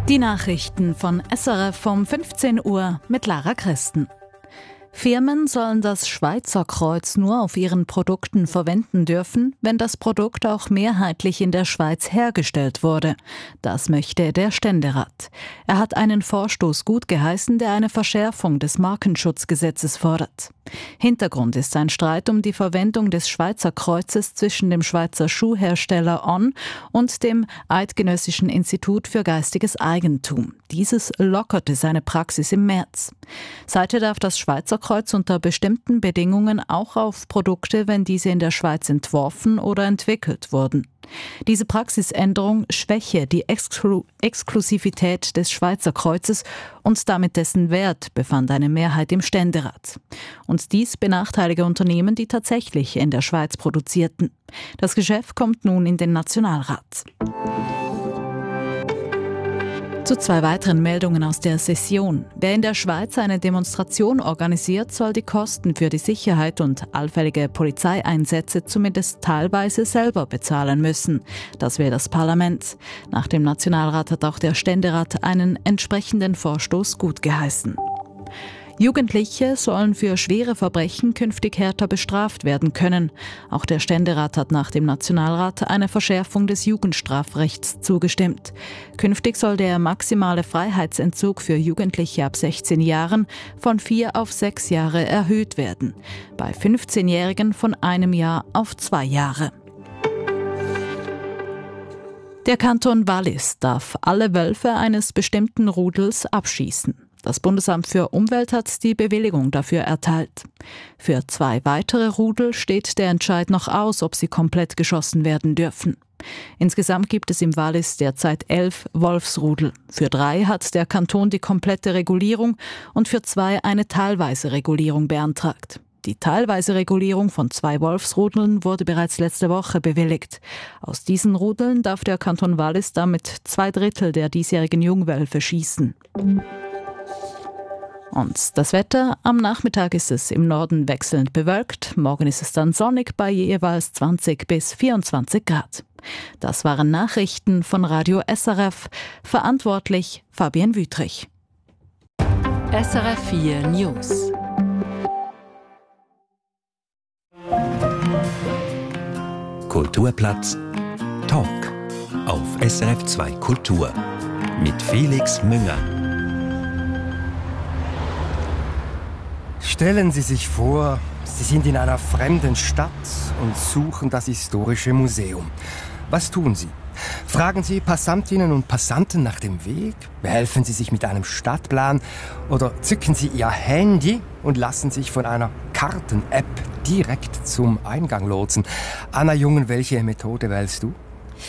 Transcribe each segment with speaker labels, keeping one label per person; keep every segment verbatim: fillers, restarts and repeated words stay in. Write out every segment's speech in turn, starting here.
Speaker 1: Die Nachrichten von S R F vom fünfzehn Uhr mit Lara Christen. Firmen sollen das Schweizer Kreuz nur auf ihren Produkten verwenden dürfen, wenn das Produkt auch mehrheitlich in der Schweiz hergestellt wurde. Das möchte der Ständerat. Er hat einen Vorstoß gutgeheißen, der eine Verschärfung des Markenschutzgesetzes fordert. Hintergrund ist ein Streit um die Verwendung des Schweizer Kreuzes zwischen dem Schweizer Schuhhersteller On und dem Eidgenössischen Institut für geistiges Eigentum. Dieses lockerte seine Praxis im März. Seither darf das Schweizer Kreuz unter bestimmten Bedingungen auch auf Produkte, wenn diese in der Schweiz entworfen oder entwickelt wurden. Diese Praxisänderung schwäche die Exklu- Exklusivität des Schweizer Kreuzes und damit dessen Wert, befand eine Mehrheit im Ständerat. Und dies benachteilige Unternehmen, die tatsächlich in der Schweiz produzierten. Das Geschäft kommt nun in den Nationalrat. Zu zwei weiteren Meldungen aus der Session. Wer in der Schweiz eine Demonstration organisiert, soll die Kosten für die Sicherheit und allfällige Polizeieinsätze zumindest teilweise selber bezahlen müssen. Das will das Parlament. Nach dem Nationalrat hat auch der Ständerat einen entsprechenden Vorstoß gutgeheißen. Jugendliche sollen für schwere Verbrechen künftig härter bestraft werden können. Auch der Ständerat hat nach dem Nationalrat eine Verschärfung des Jugendstrafrechts zugestimmt. Künftig soll der maximale Freiheitsentzug für Jugendliche ab sechzehn Jahren von vier auf sechs Jahre erhöht werden. Bei fünfzehnjährigen von einem Jahr auf zwei Jahre. Der Kanton Wallis darf alle Wölfe eines bestimmten Rudels abschießen. Das Bundesamt für Umwelt hat die Bewilligung dafür erteilt. Für zwei weitere Rudel steht der Entscheid noch aus, ob sie komplett geschossen werden dürfen. Insgesamt gibt es im Wallis derzeit elf Wolfsrudel. Für drei hat der Kanton die komplette Regulierung und für zwei eine teilweise Regulierung beantragt. Die teilweise Regulierung von zwei Wolfsrudeln wurde bereits letzte Woche bewilligt. Aus diesen Rudeln darf der Kanton Wallis damit zwei Drittel der diesjährigen Jungwölfe schießen. Und das Wetter: Am Nachmittag ist es im Norden wechselnd bewölkt. Morgen ist es dann sonnig bei jeweils zwanzig bis vierundzwanzig Grad. Das waren Nachrichten von Radio S R F. Verantwortlich Fabienne Wüthrich.
Speaker 2: S R F vier News.
Speaker 3: Kulturplatz Talk auf S R F zwei Kultur mit Felix Münger.
Speaker 4: Stellen Sie sich vor, Sie sind in einer fremden Stadt und suchen das historische Museum. Was tun Sie? Fragen Sie Passantinnen und Passanten nach dem Weg? Behelfen Sie sich mit einem Stadtplan? Oder zücken Sie Ihr Handy und lassen sich von einer Karten-App direkt zum Eingang lotsen? Anna Jungen, welche Methode wählst du?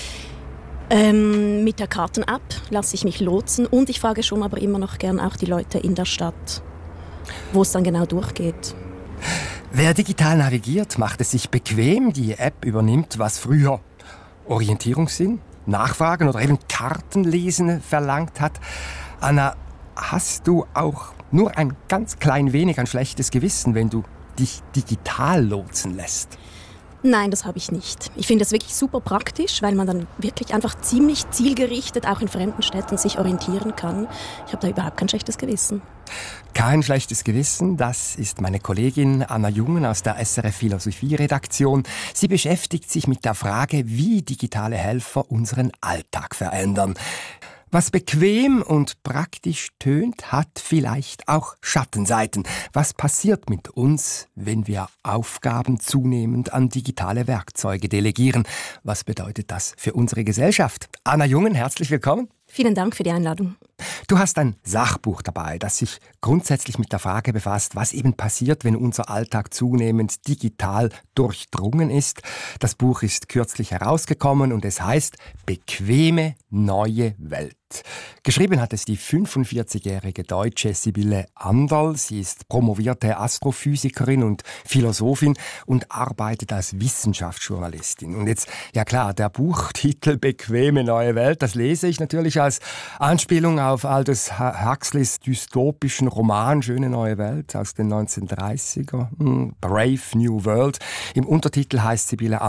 Speaker 5: Ähm, mit der Karten-App lasse ich mich lotsen und ich frage schon aber immer noch gern auch die Leute in der Stadt, wo es dann genau durchgeht.
Speaker 4: Wer digital navigiert, macht es sich bequem. Die App übernimmt, was früher Orientierungssinn, Nachfragen oder eben Kartenlesen verlangt hat. Anna, hast du auch nur ein ganz klein wenig ein schlechtes Gewissen, wenn du dich digital lotsen lässt?
Speaker 5: Nein, das habe ich nicht. Ich finde es wirklich super praktisch, weil man dann wirklich einfach ziemlich zielgerichtet auch in fremden Städten sich orientieren kann. Ich habe da überhaupt kein schlechtes Gewissen.
Speaker 4: Kein schlechtes Gewissen, das ist meine Kollegin Anna Jungen aus der S R F Philosophie-Redaktion. Sie beschäftigt sich mit der Frage, wie digitale Helfer unseren Alltag verändern. Was bequem und praktisch tönt, hat vielleicht auch Schattenseiten. Was passiert mit uns, wenn wir Aufgaben zunehmend an digitale Werkzeuge delegieren? Was bedeutet das für unsere Gesellschaft? Anna Jungen, herzlich willkommen.
Speaker 5: Vielen Dank für die Einladung.
Speaker 4: Du hast ein Sachbuch dabei, das sich grundsätzlich mit der Frage befasst, was eben passiert, wenn unser Alltag zunehmend digital durchdrungen ist. Das Buch ist kürzlich herausgekommen und es heißt Bequeme neue Welt. Geschrieben hat es die fünfundvierzigjährige Deutsche Sibylle Anderl. Sie ist promovierte Astrophysikerin und Philosophin und arbeitet als Wissenschaftsjournalistin. Und jetzt, ja klar, der Buchtitel Bequeme neue Welt, das lese ich natürlich als Anspielung auf Aldous Huxleys dystopischen Roman Schöne neue Welt aus den neunzehnhundertdreißiger, Brave New World. Im Untertitel heißt Sibylle Anderls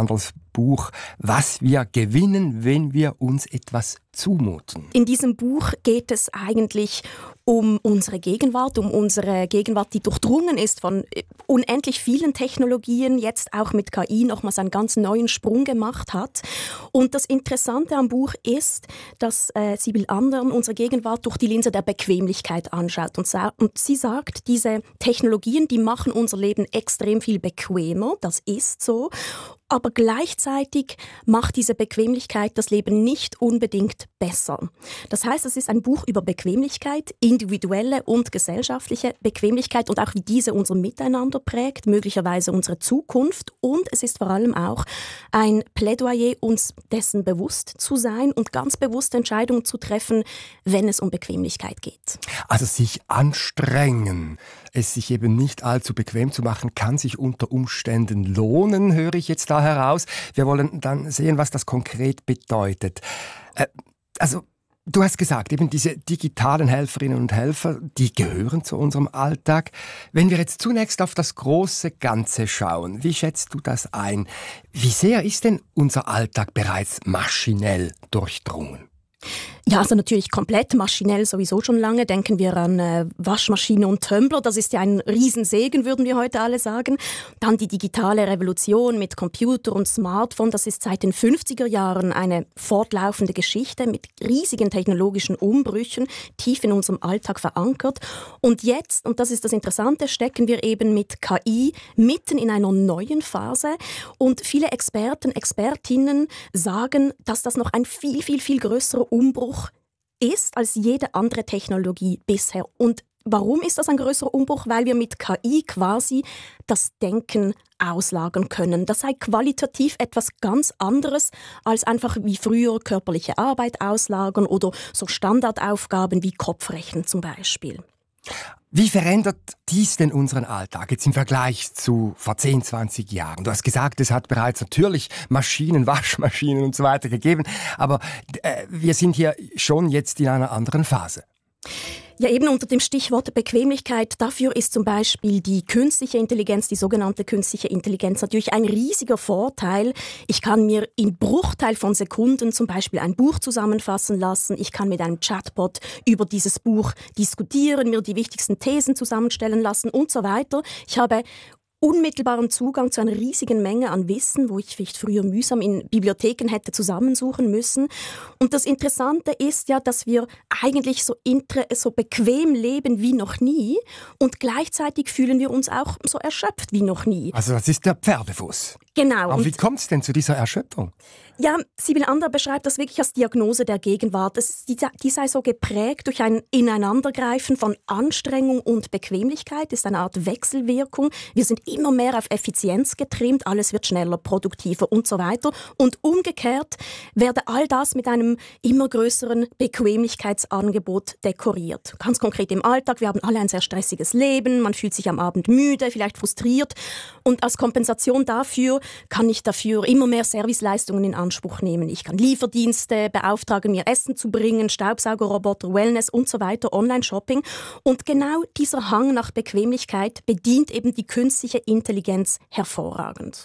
Speaker 4: Buch »Was wir gewinnen, wenn wir uns etwas zumuten«.
Speaker 5: In diesem Buch geht es eigentlich um unsere Gegenwart, um unsere Gegenwart, die durchdrungen ist von unendlich vielen Technologien, jetzt auch mit K I nochmals einen ganz neuen Sprung gemacht hat. Und das Interessante am Buch ist, dass äh, Sybil Anderl unsere Gegenwart durch die Linse der Bequemlichkeit anschaut. Und, sa- und sie sagt, diese Technologien, die machen unser Leben extrem viel bequemer, das ist so. Aber gleichzeitig macht diese Bequemlichkeit das Leben nicht unbedingt besser. Das heißt, es ist ein Buch über Bequemlichkeit, individuelle und gesellschaftliche Bequemlichkeit und auch wie diese unser Miteinander prägt, möglicherweise unsere Zukunft. Und es ist vor allem auch ein Plädoyer, uns dessen bewusst zu sein und ganz bewusste Entscheidungen zu treffen, wenn es um Bequemlichkeit geht.
Speaker 4: Also sich anstrengen, es sich eben nicht allzu bequem zu machen, kann sich unter Umständen lohnen, höre ich jetzt da heraus. Wir wollen dann sehen, was das konkret bedeutet. Äh, also, du hast gesagt, eben diese digitalen Helferinnen und Helfer, die gehören zu unserem Alltag. Wenn wir jetzt zunächst auf das große Ganze schauen, wie schätzt du das ein? Wie sehr ist denn unser Alltag bereits maschinell durchdrungen?
Speaker 5: Ja, also natürlich komplett maschinell sowieso schon lange. Denken wir an äh, Waschmaschine und Tumbler. Das ist ja ein Riesensegen, würden wir heute alle sagen. Dann die digitale Revolution mit Computer und Smartphone. Das ist seit den fünfziger Jahren eine fortlaufende Geschichte mit riesigen technologischen Umbrüchen, tief in unserem Alltag verankert. Und jetzt, und das ist das Interessante, stecken wir eben mit K I mitten in einer neuen Phase. Und viele Experten, Expertinnen sagen, dass das noch ein viel, viel, viel größerer Umbruch ist als jede andere Technologie bisher. Und warum ist das ein größerer Umbruch? Weil wir mit K I quasi das Denken auslagern können. Das sei qualitativ etwas ganz anderes als einfach wie früher körperliche Arbeit auslagern oder so Standardaufgaben wie Kopfrechnen zum Beispiel.
Speaker 4: Wie verändert dies denn unseren Alltag jetzt im Vergleich zu vor zehn, zwanzig Jahren? Du hast gesagt, es hat bereits natürlich Maschinen, Waschmaschinen und so weiter gegeben, aber äh, wir sind hier schon jetzt in einer anderen Phase.
Speaker 5: Ja, eben unter dem Stichwort Bequemlichkeit. Dafür ist zum Beispiel die künstliche Intelligenz, die sogenannte künstliche Intelligenz, natürlich ein riesiger Vorteil. Ich kann mir in Bruchteil von Sekunden zum Beispiel ein Buch zusammenfassen lassen. Ich kann mit einem Chatbot über dieses Buch diskutieren, mir die wichtigsten Thesen zusammenstellen lassen und so weiter. Ich habe unmittelbaren Zugang zu einer riesigen Menge an Wissen, wo ich vielleicht früher mühsam in Bibliotheken hätte zusammensuchen müssen. Und das Interessante ist ja, dass wir eigentlich so, intre, so bequem leben wie noch nie und gleichzeitig fühlen wir uns auch so erschöpft wie noch nie.
Speaker 4: Also das ist der Pferdefuß.
Speaker 5: Genau.
Speaker 4: Aber wie kommt es denn zu dieser Erschöpfung?
Speaker 5: Ja, Sybil Anderl beschreibt das wirklich als Diagnose der Gegenwart. Es, die, die sei so geprägt durch ein Ineinandergreifen von Anstrengung und Bequemlichkeit. Das ist eine Art Wechselwirkung. Wir sind immer mehr auf Effizienz getrimmt. Alles wird schneller, produktiver und so weiter. Und umgekehrt werde all das mit einem immer größeren Bequemlichkeitsangebot dekoriert. Ganz konkret im Alltag. Wir haben alle ein sehr stressiges Leben. Man fühlt sich am Abend müde, vielleicht frustriert. Und als Kompensation dafür kann ich dafür immer mehr Serviceleistungen in Anspruch nehmen. Ich kann Lieferdienste beauftragen, mir Essen zu bringen, Staubsaugerroboter, Wellness und so weiter, Online-Shopping. Und genau dieser Hang nach Bequemlichkeit bedient eben die künstliche Intelligenz hervorragend.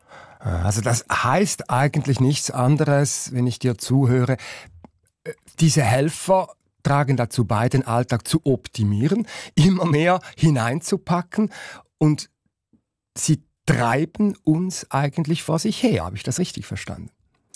Speaker 4: Also das heißt eigentlich nichts anderes, wenn ich dir zuhöre. Diese Helfer tragen dazu bei, den Alltag zu optimieren, immer mehr hineinzupacken und sie treiben uns eigentlich vor sich her. Habe ich das richtig verstanden?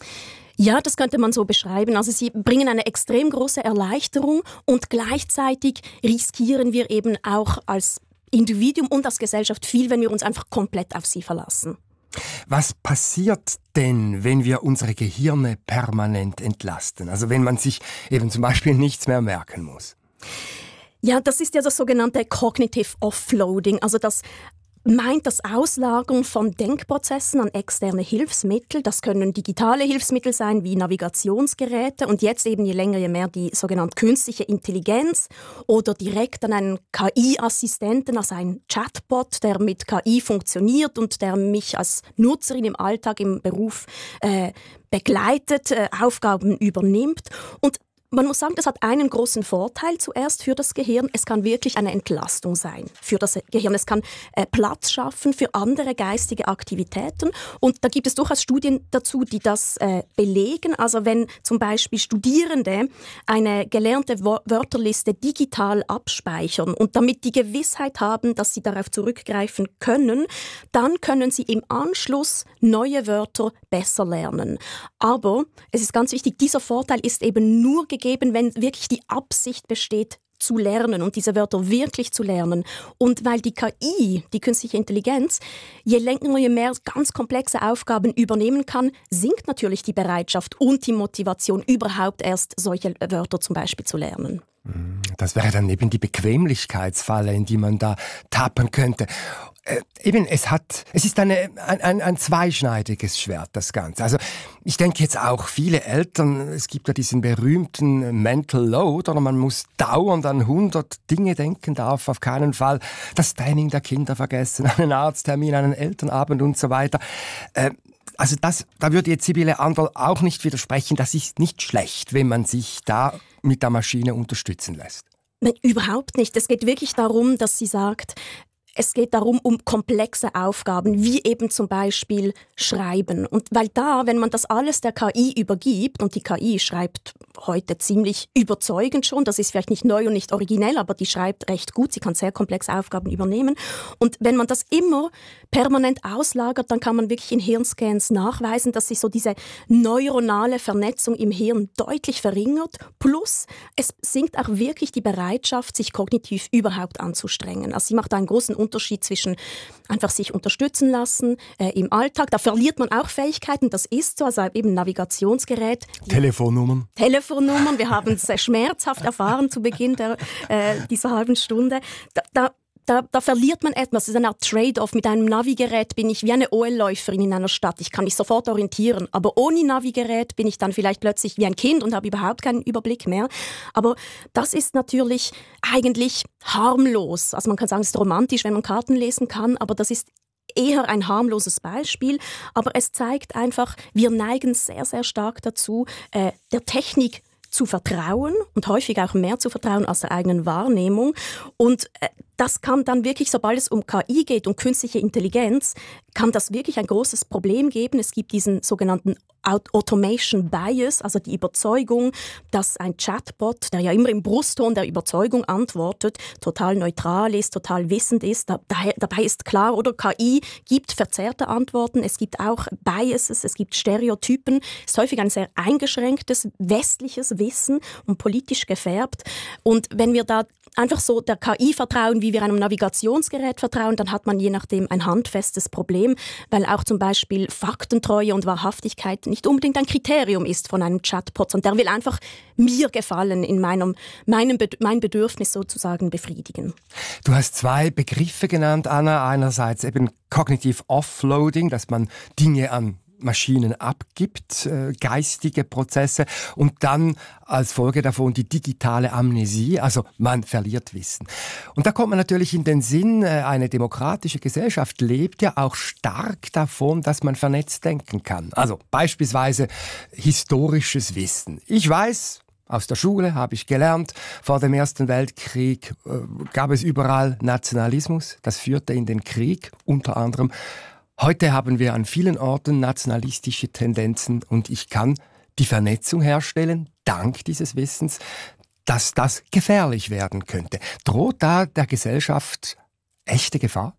Speaker 5: Ja, das könnte man so beschreiben. Also sie bringen eine extrem große Erleichterung und gleichzeitig riskieren wir eben auch als Individuum und als Gesellschaft viel, wenn wir uns einfach komplett auf sie verlassen.
Speaker 4: Was passiert denn, wenn wir unsere Gehirne permanent entlasten? Also wenn man sich eben zum Beispiel nichts mehr merken muss?
Speaker 5: Ja, das ist ja das sogenannte Cognitive Offloading, also das meint das Auslagern von Denkprozessen an externe Hilfsmittel. Das können digitale Hilfsmittel sein, wie Navigationsgeräte und jetzt eben je länger, je mehr die sogenannte künstliche Intelligenz oder direkt an einen K I-Assistenten, also einen Chatbot, der mit K I funktioniert und der mich als Nutzerin im Alltag, im Beruf äh, begleitet, äh, Aufgaben übernimmt. Und Man muss sagen, das hat einen großen Vorteil zuerst für das Gehirn. Es kann wirklich eine Entlastung sein für das Gehirn. Es kann äh, Platz schaffen für andere geistige Aktivitäten. Und da gibt es durchaus Studien dazu, die das äh, belegen. Also wenn zum Beispiel Studierende eine gelernte Wo- Wörterliste digital abspeichern und damit die Gewissheit haben, dass sie darauf zurückgreifen können, dann können sie im Anschluss neue Wörter besser lernen. Aber es ist ganz wichtig, dieser Vorteil ist eben nur gegeben, wenn wirklich die Absicht besteht, zu lernen und diese Wörter wirklich zu lernen. Und weil die K I, die künstliche Intelligenz, je länger, je mehr ganz komplexe Aufgaben übernehmen kann, sinkt natürlich die Bereitschaft und die Motivation, überhaupt erst solche Wörter zum Beispiel zu lernen.
Speaker 4: Das wäre dann eben die Bequemlichkeitsfalle, in die man da tappen könnte. Äh, eben, es hat, es ist eine, ein, ein, ein zweischneidiges Schwert, das Ganze. Also ich denke jetzt auch viele Eltern, es gibt ja diesen berühmten Mental Load, oder man muss dauernd an hundert Dinge denken, darf auf keinen Fall das Training der Kinder vergessen, einen Arzttermin, einen Elternabend und so weiter. Äh, Also das, da würde jetzt Sibylle Anderl auch nicht widersprechen, das ist nicht schlecht, wenn man sich da mit der Maschine unterstützen lässt.
Speaker 5: Nein, überhaupt nicht. Es geht wirklich darum, dass sie sagt, es geht darum, um komplexe Aufgaben, wie eben zum Beispiel Schreiben. Und weil da, wenn man das alles der K I übergibt, und die K I schreibt heute ziemlich überzeugend schon, das ist vielleicht nicht neu und nicht originell, aber die schreibt recht gut, sie kann sehr komplexe Aufgaben übernehmen. Und wenn man das immer permanent auslagert, dann kann man wirklich in Hirnscans nachweisen, dass sich so diese neuronale Vernetzung im Hirn deutlich verringert. Plus, es sinkt auch wirklich die Bereitschaft, sich kognitiv überhaupt anzustrengen. Also sie macht da einen großen Unterschied zwischen einfach sich unterstützen lassen äh, im Alltag. Da verliert man auch Fähigkeiten, das ist so, also eben Navigationsgerät.
Speaker 4: Telefonnummern.
Speaker 5: Telefonnummern, wir haben es sehr schmerzhaft erfahren zu Beginn der, äh, dieser halben Stunde. Da, da Da, da verliert man etwas. Das ist eine Art Trade-off. Mit einem Navigerät bin ich wie eine O L-Läuferin in einer Stadt. Ich kann mich sofort orientieren. Aber ohne Navigerät bin ich dann vielleicht plötzlich wie ein Kind und habe überhaupt keinen Überblick mehr. Aber das ist natürlich eigentlich harmlos. Also man kann sagen, es ist romantisch, wenn man Karten lesen kann, aber das ist eher ein harmloses Beispiel. Aber es zeigt einfach, wir neigen sehr, sehr stark dazu, äh, der Technik zu vertrauen und häufig auch mehr zu vertrauen als der eigenen Wahrnehmung. Und äh, das kann dann wirklich, sobald es um K I geht und künstliche Intelligenz, kann das wirklich ein großes Problem geben. Es gibt diesen sogenannten Automation Bias, also die Überzeugung, dass ein Chatbot, der ja immer im Brustton der Überzeugung antwortet, total neutral ist, total wissend ist. Da, daher, dabei ist klar, oder K I gibt verzerrte Antworten, es gibt auch Biases, es gibt Stereotypen. Es ist häufig ein sehr eingeschränktes westliches Wissen und politisch gefärbt. Und wenn wir da einfach so der K I vertrauen, wie wir einem Navigationsgerät vertrauen, dann hat man je nachdem ein handfestes Problem, weil auch zum Beispiel Faktentreue und Wahrhaftigkeit nicht unbedingt ein Kriterium ist von einem Chatbot, sondern der will einfach mir gefallen, in meinem, meinem mein Bedürfnis sozusagen befriedigen.
Speaker 4: Du hast zwei Begriffe genannt, Anna. Einerseits eben Cognitive Offloading, dass man Dinge an Maschinen abgibt, äh, geistige Prozesse, und dann als Folge davon die digitale Amnesie, also man verliert Wissen. Und da kommt man natürlich in den Sinn, äh, eine demokratische Gesellschaft lebt ja auch stark davon, dass man vernetzt denken kann. Also beispielsweise historisches Wissen. Ich weiß, aus der Schule habe ich gelernt, vor dem Ersten Weltkrieg äh, gab es überall Nationalismus, das führte in den Krieg unter anderem. Heute haben wir an vielen Orten nationalistische Tendenzen und ich kann die Vernetzung herstellen, dank dieses Wissens, dass das gefährlich werden könnte. Droht da der Gesellschaft echte Gefahr?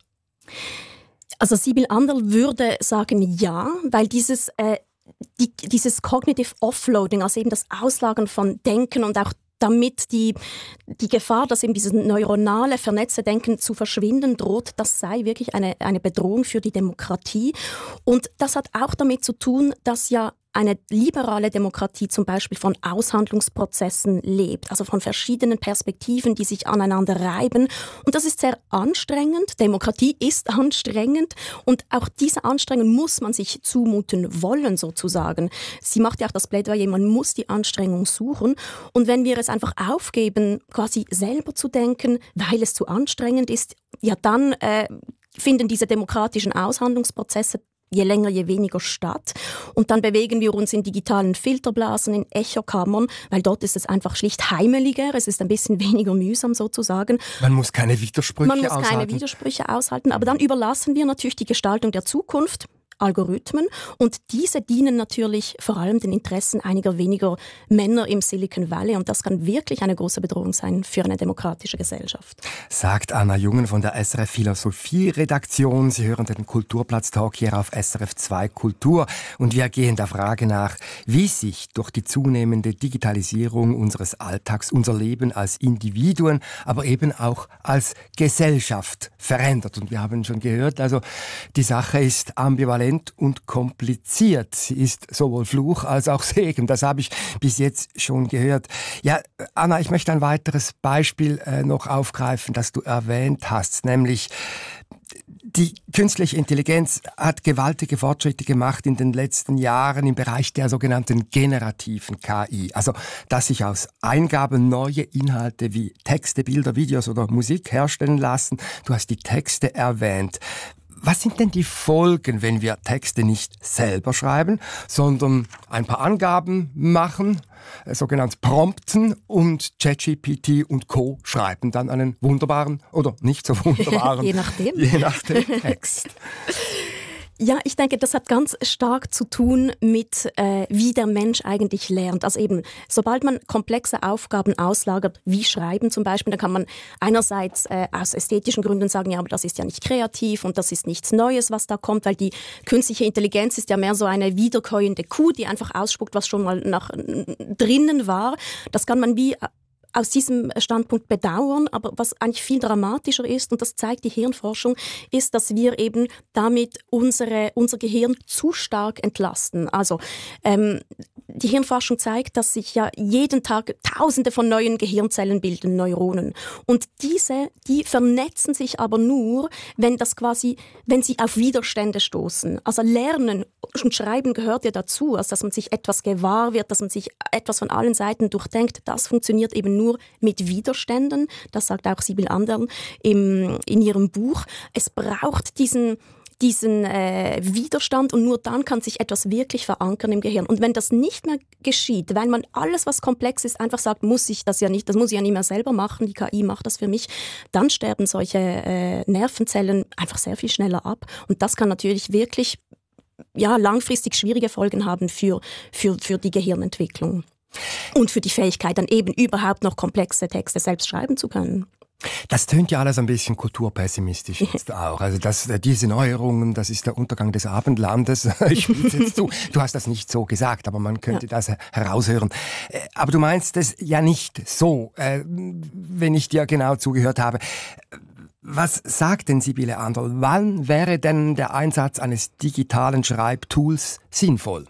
Speaker 5: Also Sibylle Anderl würde sagen ja, weil dieses, äh, die, dieses Cognitive Offloading, also eben das Auslagern von Denken und auch damit die, die Gefahr, dass eben dieses neuronale, vernetzte Denken zu verschwinden droht, das sei wirklich eine, eine Bedrohung für die Demokratie. Und das hat auch damit zu tun, dass ja eine liberale Demokratie zum Beispiel von Aushandlungsprozessen lebt, also von verschiedenen Perspektiven, die sich aneinander reiben. Und das ist sehr anstrengend. Demokratie ist anstrengend und auch diese Anstrengung muss man sich zumuten wollen, sozusagen. Sie macht ja auch das Plädoyer, man muss die Anstrengung suchen. Und wenn wir es einfach aufgeben, quasi selber zu denken, weil es zu anstrengend ist, ja dann äh, finden diese demokratischen Aushandlungsprozesse je länger, je weniger statt. Und dann bewegen wir uns in digitalen Filterblasen, in Echokammern, weil dort ist es einfach schlicht heimeliger, es ist ein bisschen weniger mühsam sozusagen.
Speaker 4: Man muss keine Widersprüche
Speaker 5: Man muss
Speaker 4: aushalten.
Speaker 5: keine Widersprüche aushalten, aber dann überlassen wir natürlich die Gestaltung der Zukunft Algorithmen und diese dienen natürlich vor allem den Interessen einiger weniger Männer im Silicon Valley und das kann wirklich eine große Bedrohung sein für eine demokratische Gesellschaft.
Speaker 4: Sagt Anna Jungen von der S R F Philosophie-Redaktion. Sie hören den Kulturplatz-Talk hier auf S R F zwei Kultur und wir gehen der Frage nach, wie sich durch die zunehmende Digitalisierung unseres Alltags unser Leben als Individuen, aber eben auch als Gesellschaft verändert. Und wir haben schon gehört, also die Sache ist ambivalent und kompliziert. Sie ist sowohl Fluch als auch Segen. Das habe ich bis jetzt schon gehört. Ja, Anna, ich möchte ein weiteres Beispiel äh, noch aufgreifen, das du erwähnt hast, nämlich die künstliche Intelligenz hat gewaltige Fortschritte gemacht in den letzten Jahren im Bereich der sogenannten generativen K I. Also, dass sich aus Eingaben neue Inhalte wie Texte, Bilder, Videos oder Musik herstellen lassen. Du hast die Texte erwähnt. Was sind denn die Folgen, wenn wir Texte nicht selber schreiben, sondern ein paar Angaben machen, äh, sogenannt prompten und ChatGPT und Co. schreiben dann einen wunderbaren oder nicht so wunderbaren
Speaker 5: je nachdem.
Speaker 4: Je nachdem Text.
Speaker 5: Ja, ich denke, das hat ganz stark zu tun mit, äh, wie der Mensch eigentlich lernt. Also eben, sobald man komplexe Aufgaben auslagert, wie Schreiben zum Beispiel, dann kann man einerseits äh, aus ästhetischen Gründen sagen, ja, aber das ist ja nicht kreativ und das ist nichts Neues, was da kommt, weil die künstliche Intelligenz ist ja mehr so eine wiederkäuende Kuh, die einfach ausspuckt, was schon mal nach drinnen war. Das kann man wie aus diesem Standpunkt bedauern, aber was eigentlich viel dramatischer ist, und das zeigt die Hirnforschung, ist, dass wir eben damit unsere, unser Gehirn zu stark entlasten. Also ähm, die Hirnforschung zeigt, dass sich ja jeden Tag Tausende von neuen Gehirnzellen bilden, Neuronen. Und diese, die vernetzen sich aber nur, wenn das quasi, wenn sie auf Widerstände stoßen. Also Lernen und Schreiben gehört ja dazu, also dass man sich etwas gewahr wird, dass man sich etwas von allen Seiten durchdenkt. Das funktioniert eben nur mit Widerständen. Das sagt auch Sibyl Anderl im, in ihrem Buch. Es braucht diesen diesen äh, Widerstand und nur dann kann sich etwas wirklich verankern im Gehirn. Und wenn das nicht mehr geschieht, weil man alles, was komplex ist, einfach sagt, muss ich das ja nicht, das muss ich ja nicht mehr selber machen, die K I macht das für mich, dann sterben solche äh, Nervenzellen einfach sehr viel schneller ab. Und das kann natürlich wirklich ja, langfristig schwierige Folgen haben für, für, für die Gehirnentwicklung. Und für die Fähigkeit, dann eben überhaupt noch komplexe Texte selbst schreiben zu können.
Speaker 4: Das tönt ja alles ein bisschen kulturpessimistisch jetzt auch. Also das, diese Neuerungen, das ist der Untergang des Abendlandes. Ich spiele jetzt zu. Du hast das nicht so gesagt, aber man könnte ja das heraushören. Aber du meinst es ja nicht so, wenn ich dir genau zugehört habe. Was sagt denn Sibylle Anderl? Wann wäre denn der Einsatz eines digitalen Schreibtools sinnvoll?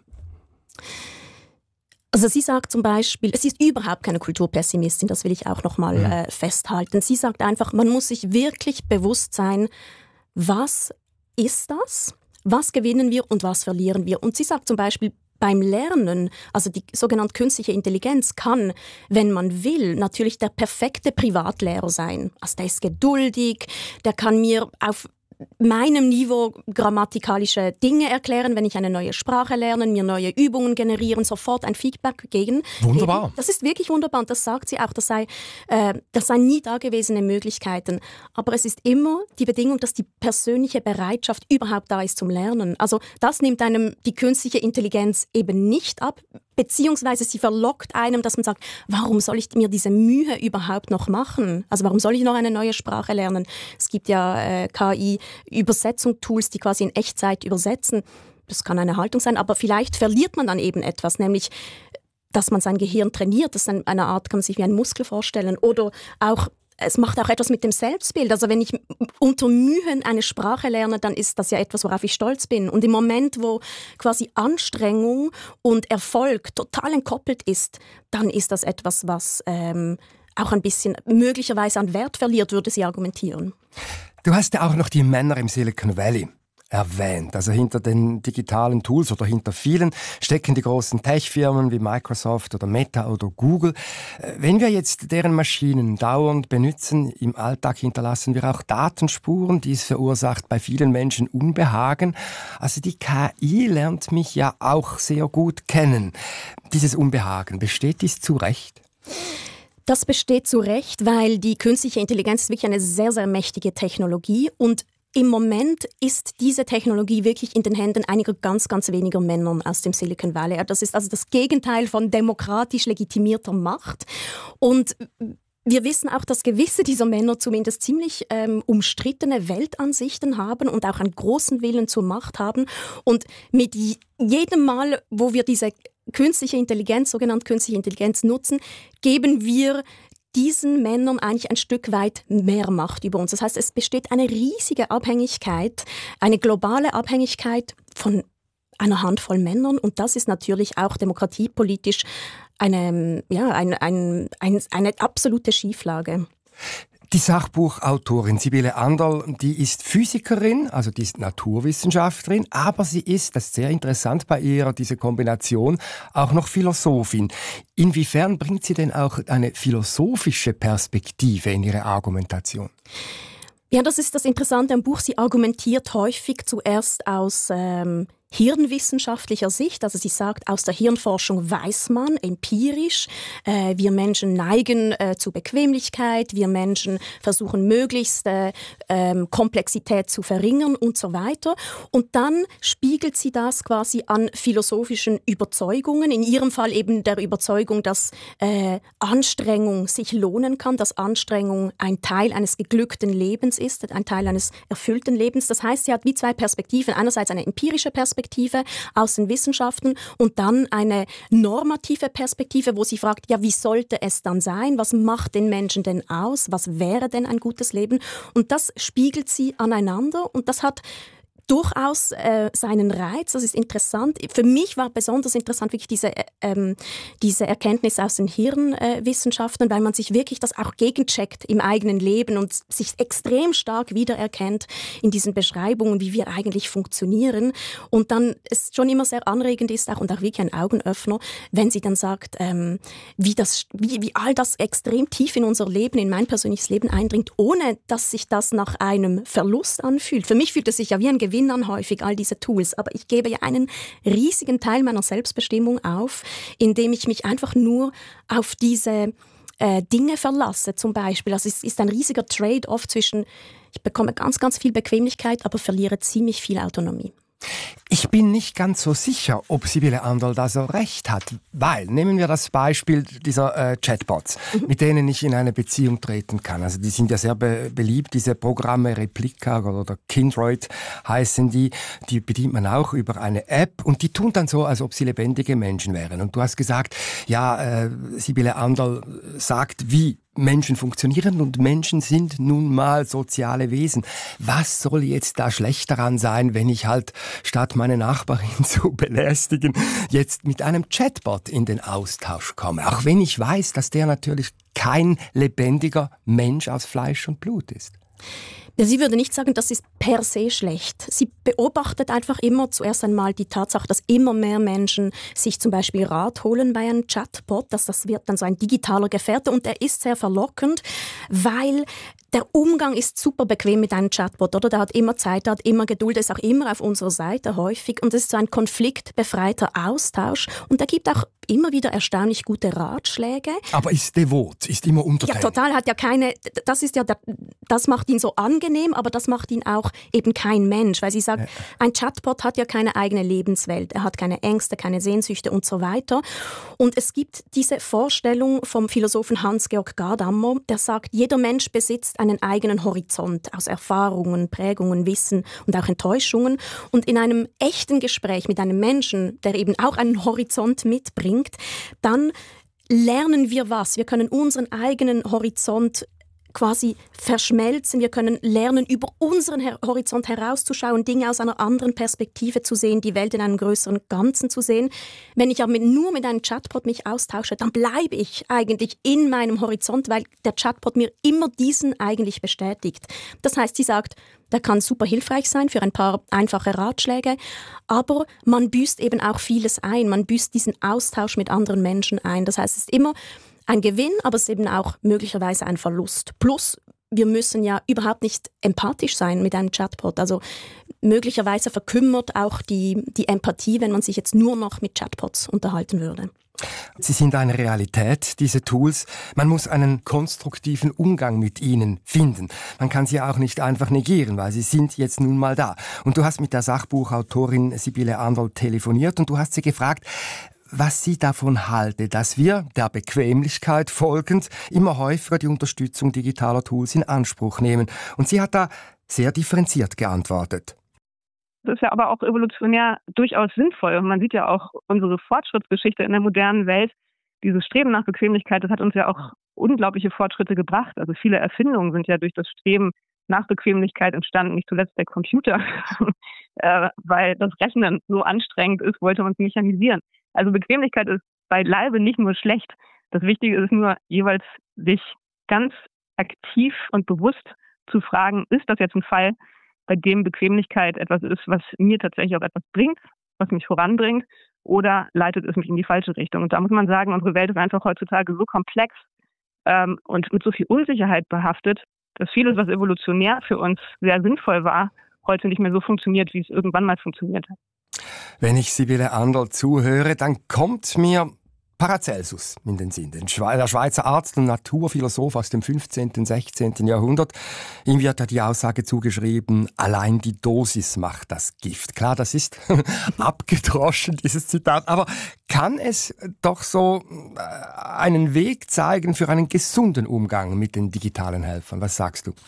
Speaker 5: Also sie sagt zum Beispiel, es ist überhaupt keine Kulturpessimistin, das will ich auch nochmal mhm. äh, festhalten. Sie sagt einfach, man muss sich wirklich bewusst sein, was ist das, was gewinnen wir und was verlieren wir. Und sie sagt zum Beispiel, beim Lernen, also die sogenannte künstliche Intelligenz kann, wenn man will, natürlich der perfekte Privatlehrer sein. Also der ist geduldig, der kann mir auf meinem Niveau grammatikalische Dinge erklären, wenn ich eine neue Sprache lerne, mir neue Übungen generieren, sofort ein Feedback geben.
Speaker 4: Wunderbar.
Speaker 5: Das ist wirklich wunderbar und das sagt sie auch, das sei, äh, das seien nie dagewesene Möglichkeiten. Aber es ist immer die Bedingung, dass die persönliche Bereitschaft überhaupt da ist zum Lernen. Also das nimmt einem die künstliche Intelligenz eben nicht ab, beziehungsweise sie verlockt einem, dass man sagt, warum soll ich mir diese Mühe überhaupt noch machen? Also warum soll ich noch eine neue Sprache lernen? Es gibt ja äh, K I-Übersetzung-Tools, die quasi in Echtzeit übersetzen. Das kann eine Haltung sein, aber vielleicht verliert man dann eben etwas, nämlich dass man sein Gehirn trainiert. Das ist eine Art, kann man sich wie ein Muskel vorstellen. Oder auch es macht auch etwas mit dem Selbstbild. Also wenn ich unter Mühen eine Sprache lerne, dann ist das ja etwas, worauf ich stolz bin. Und im Moment, wo quasi Anstrengung und Erfolg total entkoppelt ist, dann ist das etwas, was ähm, auch ein bisschen möglicherweise an Wert verliert, würde sie argumentieren.
Speaker 4: Du hast ja auch noch die Männer im Silicon Valley erwähnt. Also hinter den digitalen Tools oder hinter vielen stecken die großen Tech-Firmen wie Microsoft oder Meta oder Google. Wenn wir jetzt deren Maschinen dauernd benutzen, im Alltag hinterlassen wir auch Datenspuren. Dies verursacht bei vielen Menschen Unbehagen. Also die K I lernt mich ja auch sehr gut kennen. Dieses Unbehagen, besteht dies zu Recht?
Speaker 5: Das besteht zu Recht, weil die künstliche Intelligenz ist wirklich eine sehr, sehr mächtige Technologie und im Moment ist diese Technologie wirklich in den Händen einiger ganz, ganz weniger Männern aus dem Silicon Valley. Das ist also das Gegenteil von demokratisch legitimierter Macht. Und wir wissen auch, dass gewisse dieser Männer zumindest ziemlich ähm, umstrittene Weltansichten haben und auch einen großen Willen zur Macht haben. Und mit jedem Mal, wo wir diese künstliche Intelligenz, sogenannte künstliche Intelligenz nutzen, geben wir diesen Männern eigentlich ein Stück weit mehr Macht über uns. Das heißt, es besteht eine riesige Abhängigkeit, eine globale Abhängigkeit von einer Handvoll Männern und das ist natürlich auch demokratiepolitisch eine, ja, ein, ein, ein, eine absolute Schieflage.
Speaker 4: Die Sachbuchautorin Sibylle Anderl, die ist Physikerin, also die ist Naturwissenschaftlerin, aber sie ist, das ist sehr interessant bei ihr, diese Kombination, auch noch Philosophin. Inwiefern bringt sie denn auch eine philosophische Perspektive in ihre Argumentation?
Speaker 5: Ja, das ist das Interessante am Buch. Sie argumentiert häufig zuerst aus ähm, hirnwissenschaftlicher Sicht. Also sie sagt, aus der Hirnforschung weiß man empirisch, äh, wir Menschen neigen äh, zu Bequemlichkeit, wir Menschen versuchen möglichst äh, äh, Komplexität zu verringern und so weiter. Und dann spiegelt sie das quasi an philosophischen Überzeugungen, in ihrem Fall eben der Überzeugung, dass äh, Anstrengung sich lohnen kann, dass Anstrengung ein Teil eines geglückten Lebens ist, ein Teil eines erfüllten Lebens. Das heißt, sie hat wie zwei Perspektiven. Einerseits eine empirische Perspektive aus den Wissenschaften und dann eine normative Perspektive, wo sie fragt, ja, wie sollte es dann sein? Was macht den Menschen denn aus? Was wäre denn ein gutes Leben? Und das spiegelt sie aneinander und das hat durchaus äh, seinen Reiz, das ist interessant. Für mich war besonders interessant wirklich diese, äh, ähm, diese Erkenntnis aus den Hirnwissenschaften, äh, weil man sich wirklich das auch gegencheckt im eigenen Leben und sich extrem stark wiedererkennt in diesen Beschreibungen, wie wir eigentlich funktionieren. Und dann es schon immer sehr anregend ist auch und auch wirklich ein Augenöffner, wenn sie dann sagt, ähm, wie, das, wie, wie all das extrem tief in unser Leben, in mein persönliches Leben eindringt, ohne dass sich das nach einem Verlust anfühlt. Für mich fühlt es sich ja wie ein Gewinn an häufig, all diese Tools. Aber ich gebe ja einen riesigen Teil meiner Selbstbestimmung auf, indem ich mich einfach nur auf diese äh, Dinge verlasse, zum Beispiel. Also es ist ein riesiger Trade-off zwischen, ich bekomme ganz, ganz viel Bequemlichkeit, aber verliere ziemlich viel Autonomie.
Speaker 4: Ich bin nicht ganz so sicher, ob Sibylle Anderl da so recht hat, weil, nehmen wir das Beispiel dieser äh, Chatbots, mhm. mit denen ich in eine Beziehung treten kann. Also die sind ja sehr be- beliebt, diese Programme Replika oder Kindroid heißen die, die bedient man auch über eine App und die tun dann so, als ob sie lebendige Menschen wären. Und du hast gesagt, ja, äh, Sibylle Anderl sagt, wie Menschen funktionieren und Menschen sind nun mal soziale Wesen. Was soll jetzt da schlecht daran sein, wenn ich halt statt meine Nachbarin zu belästigen, jetzt mit einem Chatbot in den Austausch komme? Auch wenn ich weiß, dass der natürlich kein lebendiger Mensch aus Fleisch und Blut ist.
Speaker 5: Ja, sie würde nicht sagen, das ist per se schlecht. Sie beobachtet einfach immer zuerst einmal die Tatsache, dass immer mehr Menschen sich zum Beispiel Rat holen bei einem Chatbot. Dass das wird dann so ein digitaler Gefährte und er ist sehr verlockend, weil der Umgang ist super bequem mit einem Chatbot, oder? Der hat immer Zeit, der hat immer Geduld, der ist auch immer auf unserer Seite häufig und es ist so ein konfliktbefreiter Austausch und er gibt auch immer wieder erstaunlich gute Ratschläge.
Speaker 4: Aber ist devot, ist immer unterteilt.
Speaker 5: Ja, total, hat ja keine, das ist ja, der, das macht ihn so angenehm, aber das macht ihn auch eben kein Mensch, weil sie sagt, ja. Ein Chatbot hat ja keine eigene Lebenswelt, er hat keine Ängste, keine Sehnsüchte und so weiter. Und es gibt diese Vorstellung vom Philosophen Hans-Georg Gadamer, der sagt, jeder Mensch besitzt einen eigenen Horizont aus Erfahrungen, Prägungen, Wissen und auch Enttäuschungen. Und in einem echten Gespräch mit einem Menschen, der eben auch einen Horizont mitbringt, dann lernen wir was. Wir können unseren eigenen Horizont quasi verschmelzen. Wir können lernen, über unseren Horizont herauszuschauen, Dinge aus einer anderen Perspektive zu sehen, die Welt in einem größeren Ganzen zu sehen. Wenn ich aber mit, nur mit einem Chatbot mich austausche, dann bleibe ich eigentlich in meinem Horizont, weil der Chatbot mir immer diesen eigentlich bestätigt. Das heißt, sie sagt, der kann super hilfreich sein für ein paar einfache Ratschläge, aber man büßt eben auch vieles ein. Man büßt diesen Austausch mit anderen Menschen ein. Das heißt, es ist immer ein Gewinn, aber es ist eben auch möglicherweise ein Verlust. Plus, wir müssen ja überhaupt nicht empathisch sein mit einem Chatbot. Also möglicherweise verkümmert auch die, die Empathie, wenn man sich jetzt nur noch mit Chatbots unterhalten würde.
Speaker 4: Sie sind eine Realität, diese Tools. Man muss einen konstruktiven Umgang mit ihnen finden. Man kann sie auch nicht einfach negieren, weil sie sind jetzt nun mal da. Und du hast mit der Sachbuchautorin Sibylle Anderl telefoniert und du hast sie gefragt, was sie davon halte, dass wir der Bequemlichkeit folgend immer häufiger die Unterstützung digitaler Tools in Anspruch nehmen. Und sie hat da sehr differenziert geantwortet.
Speaker 6: Das ist ja aber auch evolutionär durchaus sinnvoll. Und man sieht ja auch unsere Fortschrittsgeschichte in der modernen Welt. Dieses Streben nach Bequemlichkeit, das hat uns ja auch unglaubliche Fortschritte gebracht. Also viele Erfindungen sind ja durch das Streben nach Bequemlichkeit entstanden, nicht zuletzt der Computer. äh, weil das Rechnen so anstrengend ist, wollte man es mechanisieren. Also Bequemlichkeit ist beileibe nicht nur schlecht. Das Wichtige ist nur jeweils, sich ganz aktiv und bewusst zu fragen, ist das jetzt ein Fall, bei dem Bequemlichkeit etwas ist, was mir tatsächlich auch etwas bringt, was mich voranbringt, oder leitet es mich in die falsche Richtung? Und da muss man sagen, unsere Welt ist einfach heutzutage so komplex ähm, und mit so viel Unsicherheit behaftet, dass vieles, was evolutionär für uns sehr sinnvoll war, heute nicht mehr so funktioniert, wie es irgendwann mal funktioniert hat.
Speaker 4: Wenn ich Sibylle Anderl zuhöre, dann kommt mir Paracelsus in den Sinn, der Schweizer Arzt und Naturphilosoph aus dem fünfzehnten, sechzehnten Jahrhundert. Ihm wird ja die Aussage zugeschrieben, allein die Dosis macht das Gift. Klar, das ist abgedroschen, dieses Zitat, aber kann es doch so einen Weg zeigen für einen gesunden Umgang mit den digitalen Helfern? Was sagst du?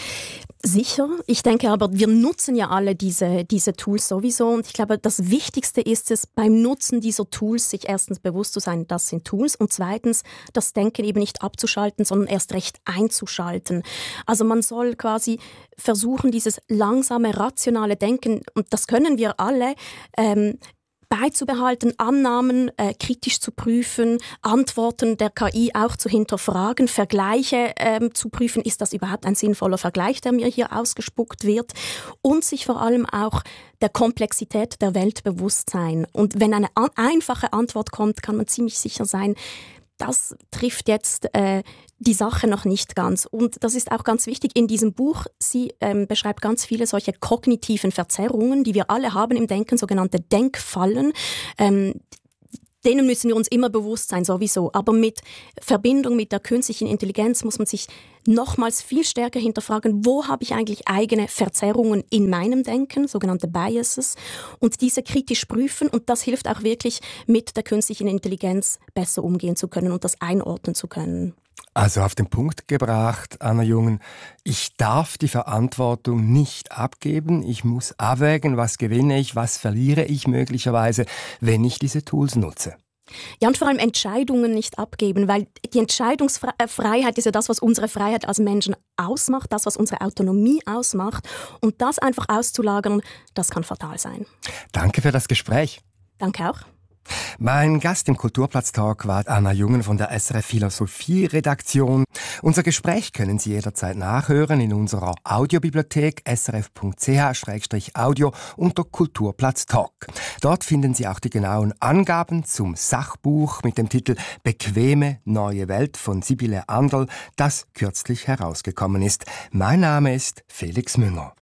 Speaker 5: Sicher. Ich denke aber, wir nutzen ja alle diese, diese Tools sowieso. Und ich glaube, das Wichtigste ist es, beim Nutzen dieser Tools sich erstens bewusst zu sein, das sind Tools. Und zweitens, das Denken eben nicht abzuschalten, sondern erst recht einzuschalten. Also man soll quasi versuchen, dieses langsame, rationale Denken, und das können wir alle, ähm, beizubehalten, Annahmen äh, kritisch zu prüfen, Antworten der K I auch zu hinterfragen, Vergleiche ähm, zu prüfen, ist das überhaupt ein sinnvoller Vergleich, der mir hier ausgespuckt wird, und sich vor allem auch der Komplexität der Welt bewusst sein. Und wenn eine an- einfache Antwort kommt, kann man ziemlich sicher sein, das trifft jetzt äh, die Sache noch nicht ganz. Und das ist auch ganz wichtig in diesem Buch. Sie ähm, beschreibt ganz viele solche kognitiven Verzerrungen, die wir alle haben im Denken, sogenannte Denkfallen. Ähm, Denen müssen wir uns immer bewusst sein, sowieso. Aber mit Verbindung mit der künstlichen Intelligenz muss man sich nochmals viel stärker hinterfragen, wo habe ich eigentlich eigene Verzerrungen in meinem Denken, sogenannte Biases, und diese kritisch prüfen. Und das hilft auch wirklich, mit der künstlichen Intelligenz besser umgehen zu können und das einordnen zu können.
Speaker 4: Also auf den Punkt gebracht, Anna Jungen, ich darf die Verantwortung nicht abgeben. Ich muss abwägen, was gewinne ich, was verliere ich möglicherweise, wenn ich diese Tools nutze.
Speaker 5: Ja, und vor allem Entscheidungen nicht abgeben, weil die Entscheidungsfreiheit ist ja das, was unsere Freiheit als Menschen ausmacht, das, was unsere Autonomie ausmacht. Und das einfach auszulagern, das kann fatal sein.
Speaker 4: Danke für das Gespräch.
Speaker 5: Danke auch.
Speaker 4: Mein Gast im Kulturplatz-Talk war Anna Jungen von der S R F Philosophie-Redaktion. Unser Gespräch können Sie jederzeit nachhören in unserer Audiobibliothek s r f punkt c h slash audio unter Kulturplatz-Talk. Dort finden Sie auch die genauen Angaben zum Sachbuch mit dem Titel Bequeme neue Welt von Sibylle Anderl, das kürzlich herausgekommen ist. Mein Name ist Felix Münger.